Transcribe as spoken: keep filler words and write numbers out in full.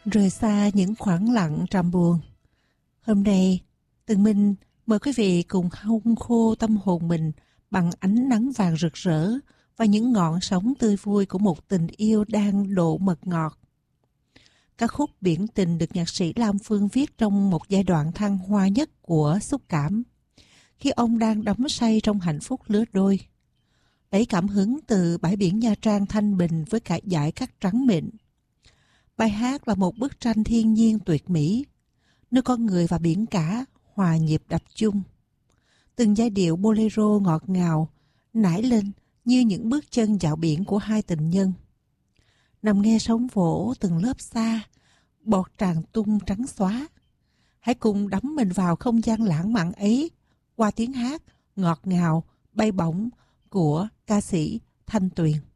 Rời xa những khoảng lặng trầm buồn. Hôm nay, Tường Minh mời quý vị cùng hong khô tâm hồn mình bằng ánh nắng vàng rực rỡ và những ngọn sóng tươi vui của một tình yêu đang độ mật ngọt. Ca khúc Biển Tình được nhạc sĩ Lam Phương viết trong một giai đoạn thăng hoa nhất của xúc cảm, khi ông đang đắm say trong hạnh phúc lứa đôi. Lấy cảm hứng từ bãi biển Nha Trang thanh bình với cả dải cát trắng mịn. Bài hát là một bức tranh thiên nhiên tuyệt mỹ, nơi con người và biển cả hòa nhịp đập chung. Từng giai điệu bolero ngọt ngào nảy lên như những bước chân dạo biển của hai tình nhân. Nằm nghe sóng vỗ từng lớp xa, bọt tràn tung trắng xóa. Hãy cùng đắm mình vào không gian lãng mạn ấy qua tiếng hát ngọt ngào bay bổng của ca sĩ Thanh Tuyền.